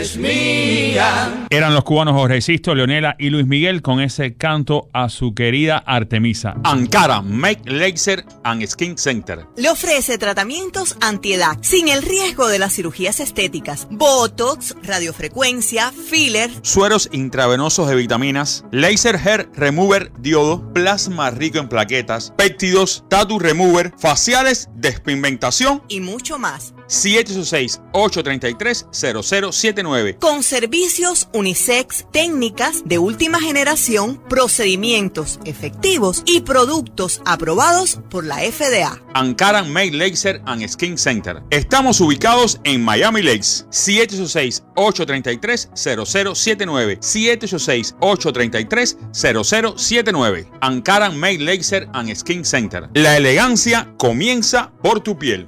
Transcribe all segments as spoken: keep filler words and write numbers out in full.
es mía. Eran los cubanos Jorge Sisto, Leonela y Luis Miguel con ese canto a su querida Artemisa. Ankara Make Laser and Skin Center le ofrece tratamientos antiedad sin el riesgo de las cirugías estéticas, botox, radiofrecuencia, filler, sueros intravenosos de vitaminas, laser hair remover diodo, plasma rico en plaquetas, péptidos, tattoo remover, faciales, despigmentación y mucho más. siete ocho seis, ocho tres tres, cero cero siete nueve. Con servicios unisex, técnicas de última generación, procedimientos efectivos y productos aprobados por la F D A. Ankara Make Laser and Skin Center. Estamos ubicados en Miami Lakes. siete ocho seis, ocho tres tres, cero cero siete nueve. siete ocho seis, ocho tres tres, cero cero siete nueve. Ankara Make Laser and Skin Center. La elegancia comienza por tu piel.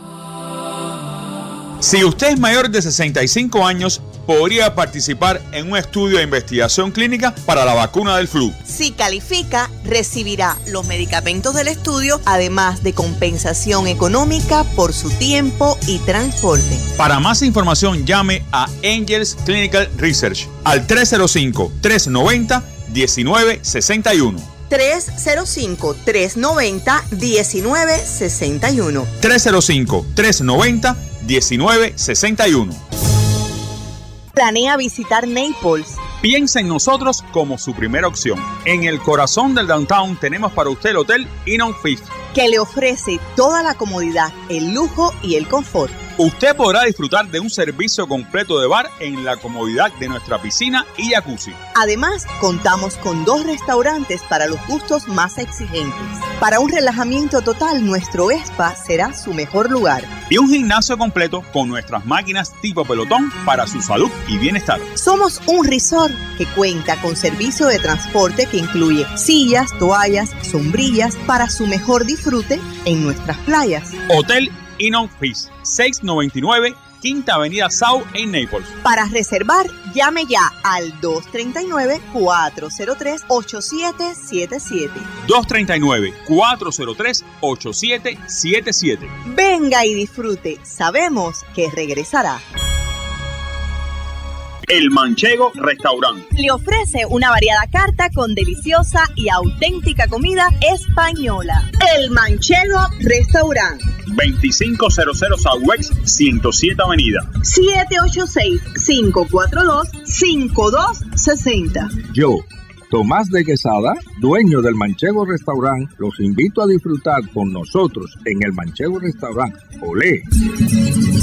Si usted es mayor de sesenta y cinco años, podría participar en un estudio de investigación clínica para la vacuna del flu. Si califica, recibirá los medicamentos del estudio, además de compensación económica por su tiempo y transporte. Para más información, llame a Angels Clinical Research al tres cero cinco, tres nueve cero, uno nueve seis uno. tres cero cinco, tres nueve cero, uno nueve seis uno. tres cero cinco, tres nueve cero, uno nueve seis uno. ¿Planea visitar Naples? Piensa en nosotros como su primera opción. En el corazón del downtown tenemos para usted el Hotel Inn Fifth, que le ofrece toda la comodidad, el lujo y el confort. Usted podrá disfrutar de un servicio completo de bar en la comodidad de nuestra piscina y jacuzzi. Además, contamos con dos restaurantes para los gustos más exigentes. Para un relajamiento total, nuestro spa será su mejor lugar. Y un gimnasio completo con nuestras máquinas tipo pelotón para su salud y bienestar. Somos un resort que cuenta con servicio de transporte que incluye sillas, toallas, sombrillas para su mejor disfrute en nuestras playas. Hotel Inn Fifth, seiscientos noventa y nueve Quinta Avenida South en Naples. Para reservar, llame ya al dos tres nueve, cuatro cero tres, ocho siete siete siete. dos tres nueve, cuatro cero tres, ocho siete siete siete. Venga y disfrute. Sabemos que regresará. El Manchego Restaurant le ofrece una variada carta con deliciosa y auténtica comida española. El Manchego Restaurant. veinticinco cero cero Southwest ciento siete Avenida. siete ocho seis, cinco cuatro dos, cinco dos seis cero. Yo, Tomás de Quesada, dueño del Manchego Restaurant, los invito a disfrutar con nosotros en el Manchego Restaurant. ¡Olé!